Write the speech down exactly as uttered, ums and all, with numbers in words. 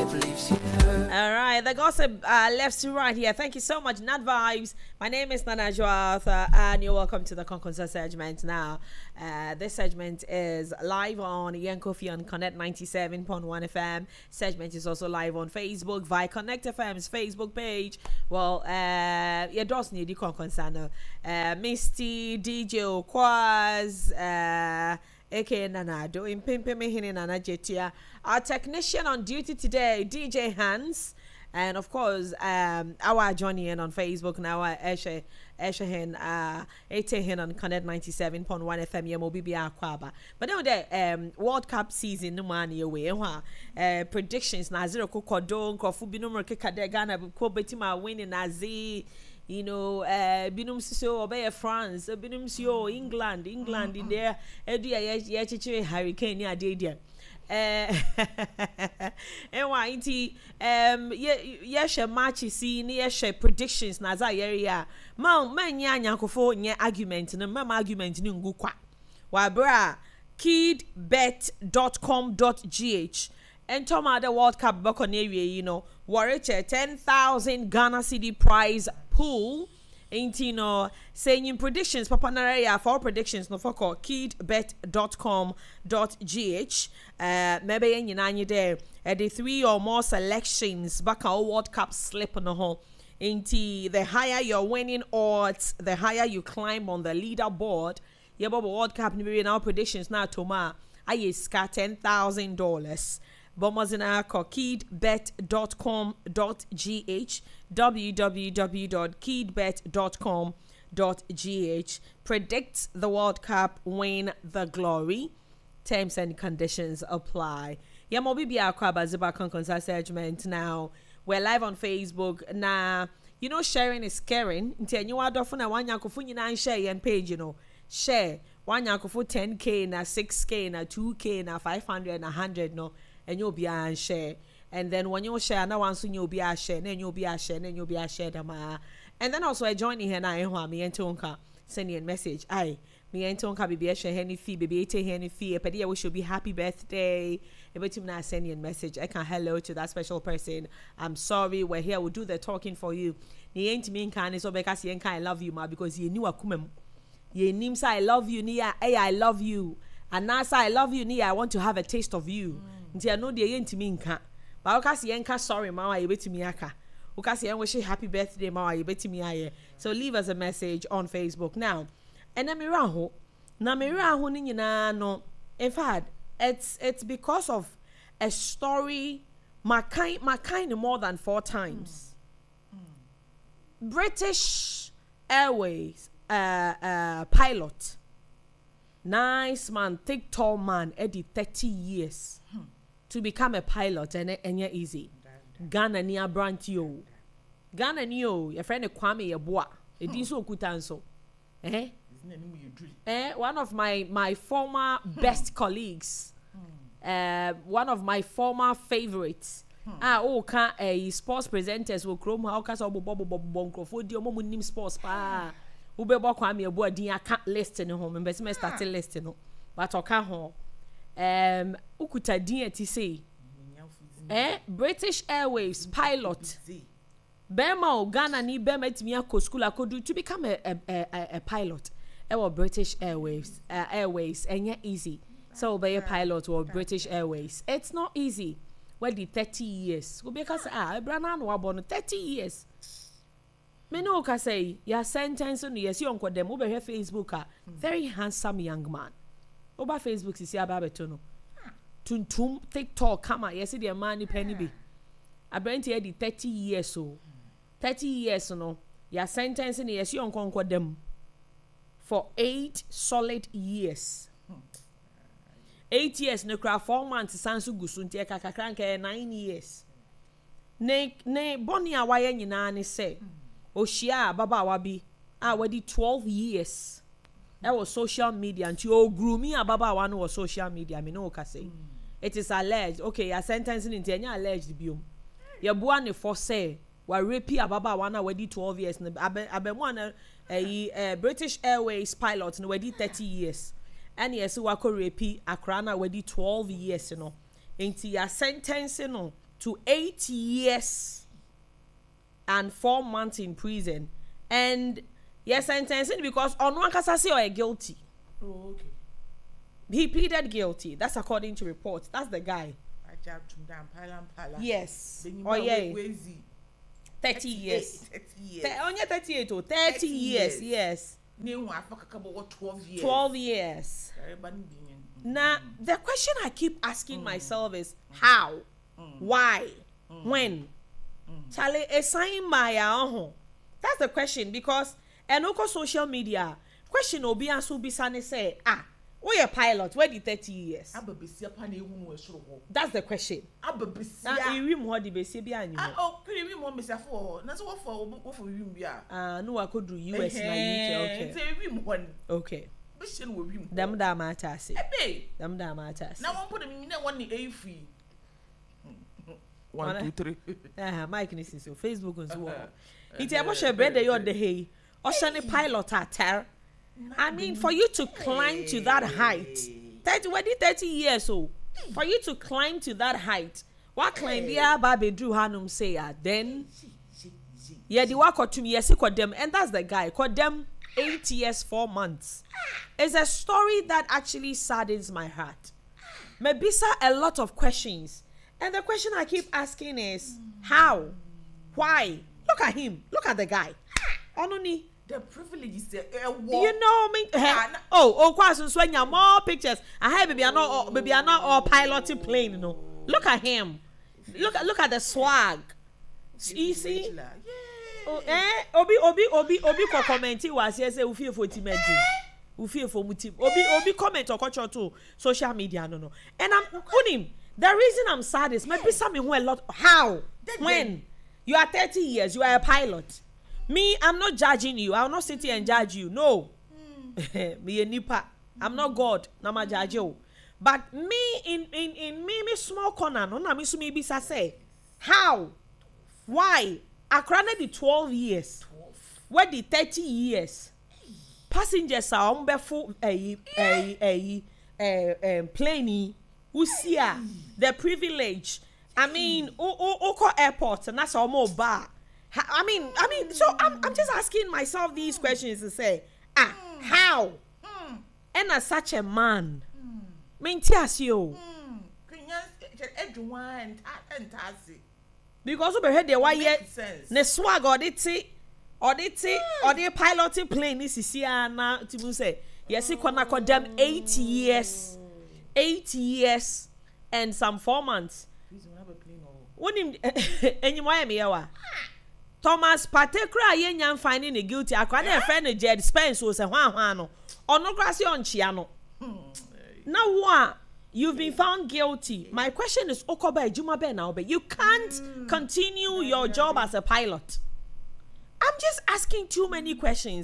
All right, the gossip uh, left to right here. Thank you so much, Nat Vibes. My name is Nana Joa Arthur, and you're welcome to the Conconsa segment. Now, uh, this segment is live on Yankofi on Connect ninety-seven point one F M. Segment is also live on Facebook via Connect F M's Facebook page. Well, uh, yeah, does need the Conconsa now. Uh, Misty, D J Okwaz, uh, aka Nana, doing Pimpe Mehini Nana Jetia. Our technician on duty today, D J Hans, and of course, um, our Johnny in on Facebook now, Eshe Eshe uh, Ete on Connect ninety-seven point one F M, Yamobi Akwaba. But now the um World Cup season, no money away. Uh, predictions na zero kokodon, kofubi no more kekade Ghana, ko betima winning nazi. You know, uh, binum so obey France, binum so England, England in there. Edu ya ya chichi hurricane ya dedia. Eh, enwa inti um ye ye she match see ni ye she predictions na za area ma man nya nyakofo nye argument no ma argument ni ngu kwa wa bra kid bet dot com dot g h and Toma the World Cup bako na you know warrior ten thousand Ghana cedi prize pool. Ain't you know saying predictions papa na for predictions no for call kid bet dot com dot g h. Uh maybe you know there uh, the three or more selections back our World Cup slip on the whole. Ain't the higher your winning odds, the higher you climb on the leaderboard. Yeah, but World Cup maybe now predictions now Toma I scar ten thousand dollars. Bomazina kid bet dot com dot g h w w w dot kid bet dot com dot g h. Predict the World Cup, win the glory. Terms and conditions apply. Yamobi bi akwaba ziba Conconsa segment now. We're live on Facebook. Now, you know sharing is caring. Nti enyi wadofo na wanyakofu nyina share yen page, you know. Share. Wanyakofu ten K na six K na two K na five hundred na one hundred no. And you'll be a share, and then when you share, now once you'll be a share, then you'll be a share, then you'll be a share them. And then also I join here now. Me and Tonka sending a message. I me and Tonka be a share any fee, baby ate any fee. But yeah, we should be happy birthday. But you now sending a message. I can hello to that special person. I'm sorry, we're here. We'll do the talking for you. Ni ain't mean can so because you I love you, ma because you knew a kumem. Ye name say I love you, Nia. Hey, I love you. And now say I love you, Nia. I want to have a taste of you. Mm. Nti I know the yentimi nka ba okasi yenka sorry mama ye betimi aka okasi yen wish happy birthday mama ye betimi aye. So leave us a message on Facebook now. And na mira ho na mira ho ni nyina no in fact it's it's because of a story my kind my kind more than four times. Mm. Mm. British Airways uh uh pilot, nice man, thick tall man, Eddie thirty years. Hmm. To become a pilot and and yeah easy. Ghana near brand yo. Ghana niyo, your friend Kwame Yeboah. It is so kutanso. Eh? Eh, one of my my former best colleagues. Uh, one of my former favorites. Ah, oh, can a sports presenters will chrome how can so bobo bobo bonko for the omo nim sports pa. Ube bo Kwame Yeboah din I can't list in home. Mbese me start list no. But oka ho. Um, ukuta din eti say, eh, British Airways pilot. Bema o Ghana ni bema etimi akọ school akodu to become a a a, a pilot. Ewo British Airways, uh, Airways, and easy. So be a pilot or British Airways. It's not easy. Well, the thirty years. Go because ah, Brana no abono thirty years. Me no ka say your sentence on yes you onko dem over here Facebook ah, very handsome young man. Over Facebook sisi ababeto no tuntum TikTok kama yesi the man ni penny bi abrenti e di thirty years so thirty years no ya sentence ni yesi onkonko dem for eight solid years. Eight years no kra four months sansu gusu nti e kakakra nka nine years ne ne boni awaye nyina ne se ohia baba awabi a wadi twelve years. That was social media and you grew me ababa one was social media. I mean no can say. Mm. It is alleged. Okay, your sentencing in Tenya alleged biom. Your boy for say wa rape ababa one already twelve years. Abe abe one a British Airways pilot no already thirty years. And yes, wa ko rape Accra na already twelve years, you know. Into your sentencing no to eight years and four months in prison. And yes, sentencing because on one case say or guilty. Oh, okay. He pleaded guilty. That's according to reports. That's the guy. Yes. Oh yeah. Thirty years. Thirty years. Only thirty-eight or thirty years. Yes. Twelve years. Now the question I keep asking mm. myself is how, mm. why, mm. when. Mm. Charlie, a sign my own. That's the question because and also social media question obi aso bi sane say ah. We a pilot. Where the thirty years? That's the question. Now, you read more the base be anymore. Oh, can you read Mister For? That's what for what for you be. Ah, no, I could do U S and U K. Okay. Okay. Them da matters. Them da matters. Now one put them in one a free. One, two, three. Ah, Mike is so Facebook and so on. It's a much bread the other hay. Ocean pilot at ter. I mean, for you to climb to that height, thirty, thirty years old, for you to climb to that height, what climb yeah, Baby Drew Hanum say, then, yeah, the work or two years, he called them, and that's the guy, called them eight years, four months. It's a story that actually saddens my heart. Maybe sir, a lot of questions, and the question I keep asking is, how? Why? Look at him, look at the guy. Only. The privilege is there. You know me. Uh, oh, oh, question. So when more pictures, I have baby. I know, baby. I know all piloting plane. You know. Look at him. Look at look at the swag. You see? Oh, eh? Obi, obi, obi, obi. Ko commenti was yes. Ufi for timedi. Ufi for mutim. Obi, obi comment or culture to social media. No, no. And I'm on him. The reason I'm sad is maybe something who a lot. How? When you are thirty years, you are a pilot. Me, I'm not judging you. I will not sit here and judge you. No. Mm. Me a nipa. I'm not God. I'm a judge you. But me in in in me me small corner. No, na me so me bisa say. How? Why? I granted the twelve years. Where the thirty years? Passengers are on before a a a a plane. Who see the privilege? I mean, o o o airport and that's almost bar. I mean, I mean, so I'm, I'm just asking myself these questions to say, ah, mm. how? Mm. And as such a man, mean, mm. you. Because we heard the why yet, the swag or the tea, or the tea, or the piloting plane is here now to say, yes, he can condemn eight years, eight years, and some four months. When him, and you want me, Thomas Patekra yenyan finding a guilty. I can't friend Jed Spence was a one one or no grassy on Chiano. Now what? You've been found guilty. My question is Okoba Jumabe now, but you can't continue your job as a pilot. I'm just asking too many questions.